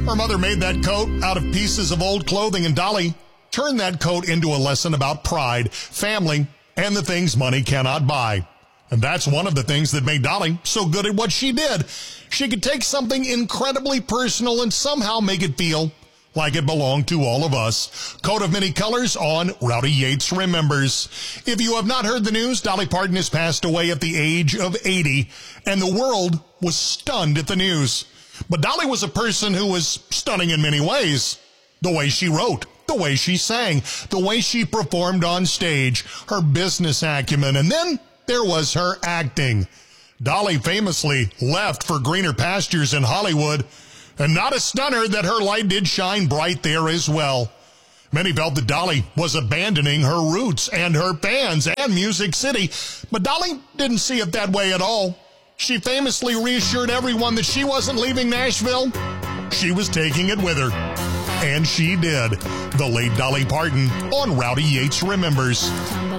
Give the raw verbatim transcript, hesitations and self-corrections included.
Her mother made that coat out of pieces of old clothing, and Dolly turned that coat into a lesson about pride, family, and the things money cannot buy. And that's one of the things that made Dolly so good at what she did. She could take something incredibly personal and somehow make it feel like it belonged to all of us. Coat of Many Colors on Rowdy Yates Remembers. If you have not heard the news, Dolly Parton has passed away at the age of eighty, and the world was stunned at the news. But Dolly was a person who was stunning in many ways. The way she wrote, the way she sang, the way she performed on stage, her business acumen, and then there was her acting. Dolly famously left for greener pastures in Hollywood, and not a stunner that her light did shine bright there as well. Many felt that Dolly was abandoning her roots and her fans and Music City, but Dolly didn't see it that way at all. She famously reassured everyone that she wasn't leaving Nashville. She was taking it with her. And she did. The late Dolly Parton on Rowdy Yates Remembers.